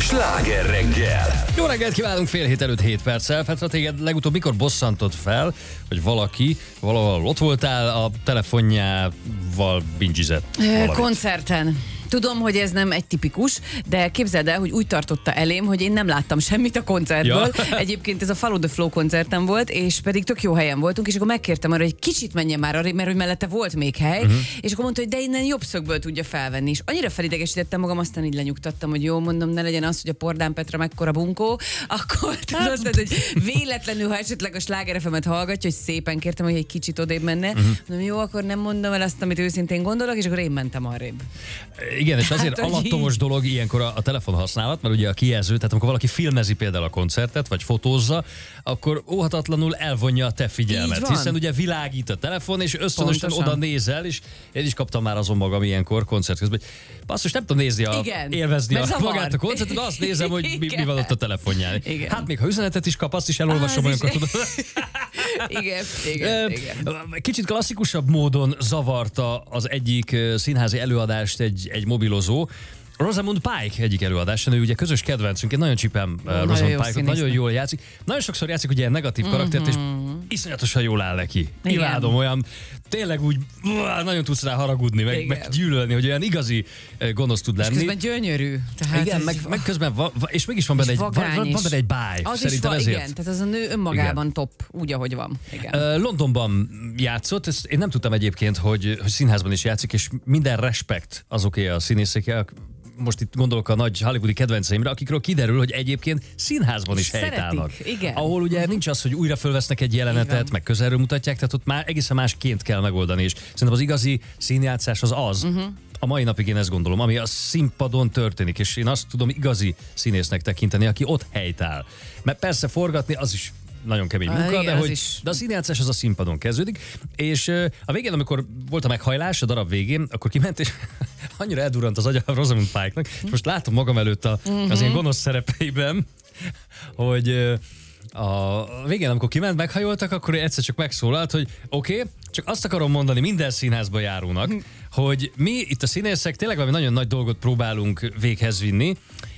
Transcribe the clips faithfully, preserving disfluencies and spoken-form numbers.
Sláger reggel! Jó reggelt kívánunk, fél hét előtt hét perccel. Petra, téged legutóbb mikor bosszantott fel, hogy valaki valahol ott voltál, a telefonjával bingizett valamit? Koncerten. Tudom, hogy ez nem egy tipikus, de képzeld el, hogy úgy tartotta elém, hogy én nem láttam semmit a koncertből. Ja. Egyébként ez a Follow the Flow koncerten volt, és pedig tök jó helyen voltunk, és akkor megkértem arra, hogy kicsit menjen már arra, mert hogy mellette volt még hely, uh-huh. és akkor mondta, hogy de innen jobb szögből tudja felvenni. És annyira felidegesítettem magam, aztán így lenyugtattam, hogy jó, mondom, ne legyen az, hogy a Pordán Petra mekkora bunkó, akkor tudod, hát, hogy véletlenül, ha esetleg a Sláger ef emet hallgatja, hogy szépen kértem, hogy egy kicsit odébb menne. Uh-huh. Mondom, jó, akkor nem mondom el azt, amit őszintén gondolok, és akkor én mentem arrébb. Igen, és azért hát, alattomos dolog ilyenkor a, a telefon használat, mert ugye a kijelző, tehát amikor valaki filmezi például a koncertet, vagy fotózza, akkor óhatatlanul elvonja a te figyelmet, hiszen ugye világít a telefon, és ösztönösen oda nézel, és én is kaptam már azon magam ilyenkor koncert közben, hogy basszus, nem tudom nézni, a, élvezni a, magát a koncertet, azt nézem, hogy mi, mi van ott a telefonján. Igen. Hát még ha üzenetet is kap, azt is elolvasom olyankor, tudod. Igen, igen, igen. Kicsit klasszikusabb módon zavarta az egyik színházi előadást egy, egy mobilozó. Rosamund Pike egyik előadása, ő ugye közös kedvencünk, én nagyon csipem uh, Rosamund Pike-ot, nagyon jól játszik. Nagyon sokszor játszik ugye ilyen negatív mm-hmm. karaktert, és iszonyatosan jól áll neki. Igen. Imádom, olyan tényleg úgy uh, nagyon tudsz rá haragudni, meg, meg gyűlölni, hogy olyan igazi uh, gonosz tud lenni. És közben gyönyörű. Tehát igen, meg, meg közben, va, va, és mégis van benne, egy, van, van benne egy báj. Az szerintem is van, ezért. Igen, tehát az a nő önmagában igen. top, úgy, ahogy van. Igen. Uh, Londonban játszott, ezt én nem tudtam egyébként, hogy, hogy színházban is játszik, és minden respekt azoké a színészekkel, most itt gondolok a nagy hollywoodi kedvenceimre, akikről kiderül, hogy egyébként színházban is helytállnak. Ahol ugye nincs az, hogy újra fölvesznek egy jelenetet, meg közelről mutatják, tehát ott már egészen másként kell megoldani, és szerintem az igazi színjátszás az az, uh-huh. a mai napig én ezt gondolom, ami a színpadon történik, és én azt tudom igazi színésznek tekinteni, aki ott helytáll. Mert persze forgatni az is nagyon kemény munka, ah, igen, de, hogy, de a színjátszás az a színpadon kezdődik, és uh, a végén, amikor volt a meghajlás, a darab végén, akkor kiment, és annyira eldurrant az agya a Rosamund Pike-nak, és most látom magam előtt a, uh-huh. az ilyen gonosz szerepeiben, hogy uh, a végén, amikor kiment, meghajoltak, akkor egyszer csak megszólalt, hogy oké, okay, csak azt akarom mondani minden színházba járónak, hogy mi itt a színészek tényleg valami nagyon nagy dolgot próbálunk véghez vinni,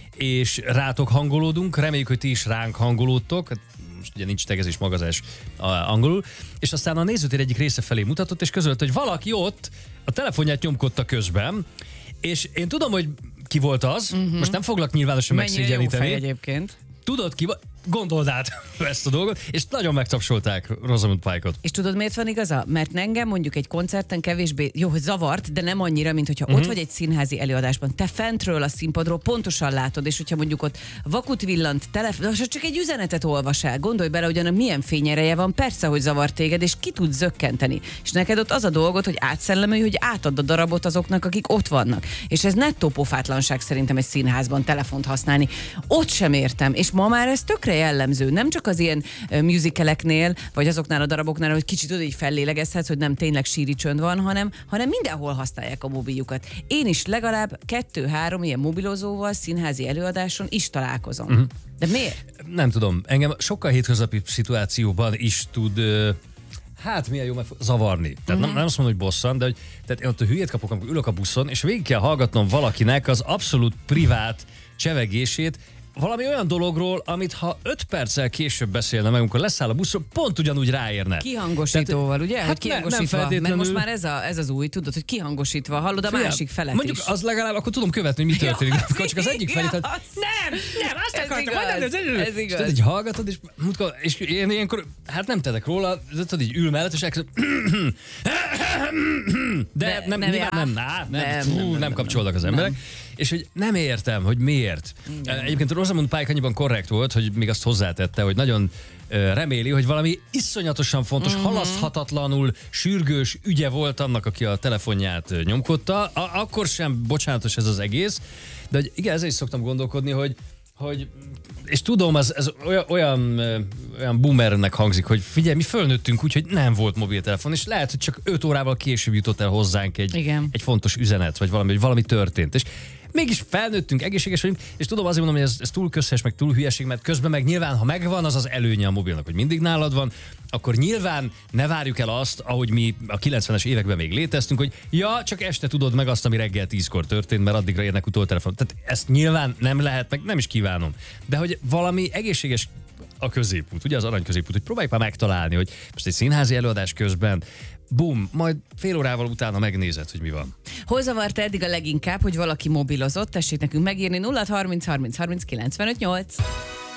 és rátok hangolódunk, reméljük, hogy ti is ránk hangolódtok, most ugye nincs tegezés, magazás angolul, és aztán a nézőtér egyik része felé mutatott, és közölte, hogy valaki ott a telefonját nyomkodta közben, és én tudom, hogy ki volt az, uh-huh. most nem foglak nyilvánosan megszégyeníteni. Mennyire jó fej egyébként. Tudod ki, gondold át ezt a dolgot, és nagyon megtapsolták Rosamund Pike-ot. És tudod, miért van igaza? Mert engem mondjuk egy koncerten kevésbé, jó, hogy zavart, de nem annyira, mint hogyha uh-huh. ott vagy egy színházi előadásban. Te fentről a színpadról pontosan látod, és hogyha mondjuk ott vakut villant, telefon, csak egy üzenetet olvas el. Gondolj bele, hogy annak milyen fényereje van, persze, hogy zavar téged, és ki tud zökkenteni. És neked ott az a dolgot, hogy átszellemülj, hogy átadd a darabot azoknak, akik ott vannak. És ez nettó pofátlanság szerintem egy színházban telefont használni. Ott sem értem, és ma már ez tökre jellemző. Nem csak az ilyen uh, musicaleknél, vagy azoknál a daraboknál, hogy kicsit oda így fellélegezhetsz, hogy nem tényleg síri csönd van, hanem, hanem mindenhol használják a mobiljukat. Én is legalább kettő-három ilyen mobilozóval színházi előadáson is találkozom. Uh-huh. De miért? Nem tudom. Engem sokkal hétköznapi szituációban is tud... Uh... Hát milyen jó meg zavarni. Tehát uh-huh. nem, nem azt mondom, hogy bosszant, de hogy tehát én ott a hülyét kapok, amikor ülök a buszon, és végig kell hallgatnom valakinek az abszolút privát csevegését, valami olyan dologról, amit ha öt perccel később beszélne meg, amikor leszáll a buszról, pont ugyanúgy ráérne. Kihangosítóval, ugye? Hát hogy kihangosítva, ne, nem mert most már ez, a, ez az új, tudod, hogy kihangosítva, hallod a Fél, másik felet mondjuk is. Az legalább, akkor tudom követni, hogy mi történik. Ja, akkor csak az egyik felét, hogy nem, nem, azt ez akartam, igaz, ez, ez, ez igaz. És így hallgatod, és, és én ilyenkor, hát nem tedek róla, tudod, így ül mellett, és elkezd, de nem, nem, nem, nem, nem kapcsolódnak az emberek. És hogy nem értem, hogy miért. Igen. Egyébként Rosamund Pike annyiban korrekt volt, hogy még azt hozzátette, hogy nagyon reméli, hogy valami iszonyatosan fontos, uh-huh. halaszthatatlanul sürgős ügye volt annak, aki a telefonját nyomkodta. A- akkor sem bocsánatos ez az egész, de hogy igen, ezzel is szoktam gondolkodni, hogy hogy, és tudom, ez, ez olyan, olyan, olyan boomernek hangzik, hogy figyelj, mi fölnőttünk úgy, hogy nem volt mobiltelefon, és lehet, hogy csak öt órával később jutott el hozzánk egy, egy fontos üzenet, vagy valami, hogy valami történt. És mégis felnőttünk, egészséges vagyunk, és tudom, azért mondom, hogy ez, ez túl közhes, meg túl hülyeség, mert közben meg nyilván, ha megvan, az az előnye a mobilnak, hogy mindig nálad van, akkor nyilván ne várjuk el azt, ahogy mi a kilencvenes években még léteztünk, hogy ja, csak este tudod meg azt, ami reggel tízkor történt, mert addigra érnek utoltelefon. Tehát ezt nyilván nem lehet, meg nem is kívánom. De hogy valami egészséges a középút, ugye az arany középút, hogy próbáljuk már megtalálni, hogy most egy színházi előadás közben bum, majd fél órával utána megnézed, hogy mi van. Hol zavarta eddig a leginkább, hogy valaki mobilozott? Tessék nekünk megírni nulla harminc harminc harminc kilencvenöt nyolc.